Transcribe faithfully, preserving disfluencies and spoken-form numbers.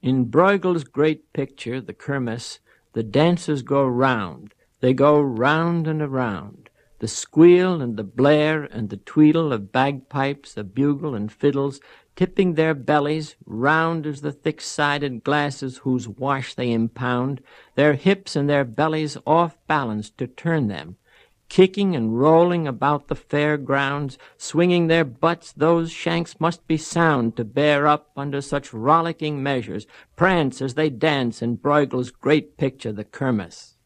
In Bruegel's great picture, The Kermesse, the dancers go round. They go round and around. The squeal and the blare and the tweedle of bagpipes, of bugle and fiddles, tipping their bellies, round as the thick-sided glasses whose wash they impound, their hips and their bellies off-balanced to turn them, kicking and rolling about the fair grounds, swinging their butts, those shanks must be sound to bear up under such rollicking measures, prance as they dance in Bruegel's great picture, The Kermesse.